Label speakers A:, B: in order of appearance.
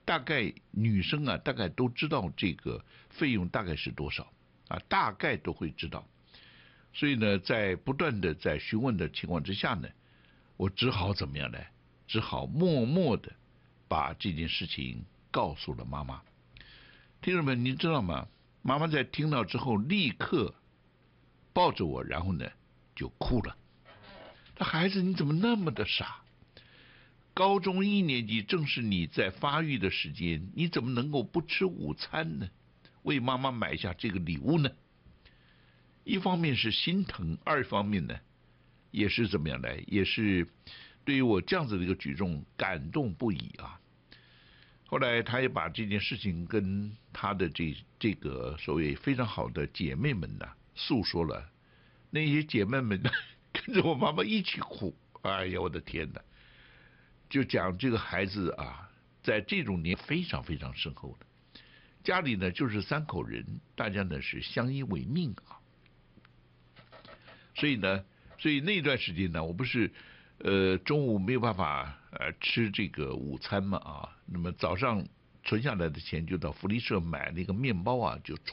A: 大概女生啊，大概都知道这个费用大概是多少啊，大概都会知道。所以呢，在不断的在询问的情况之下呢，我只好怎么样呢？只好默默的把这件事情告诉了妈妈。听众们，您知道吗？妈妈在听到之后，立刻抱着我，然后呢就哭了。这孩子你怎么那么的傻？高中1年级正是你在发育的时间，你怎么能够不吃午餐呢？为妈妈买下这个礼物呢？一方面是心疼，二方面呢，也是怎么样来，也是对于我这样子的一个举动感动不已啊。后来他也把这件事情跟他的这个所谓非常好的姐妹们呢诉说了，那些姐妹们跟着我妈妈一起哭。哎呀，我的天哪！就讲这个孩子啊，在这种年非常非常深厚的，家里呢就是3口人，大家呢是相依为命啊。所以那段时间呢，我不是中午没有办法吃这个午餐嘛啊，那么早上存下来的钱就到福利社买那个面包啊，就